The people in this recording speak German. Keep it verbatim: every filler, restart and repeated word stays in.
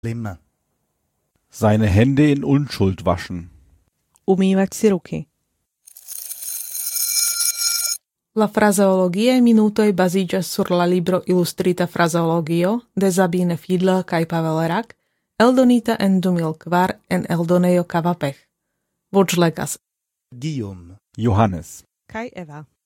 les mains. Seine Hände in Unschuld waschen. Umývať si ruky. La fraseologia è minuto e basigia sur la libro illustrita fraseologio de Sabine Fiedler kai Pavel Rak, eldonita en dumil kvar en eldoneo kavapech. Vočlekas Guillaume. Johannes. kai Eva.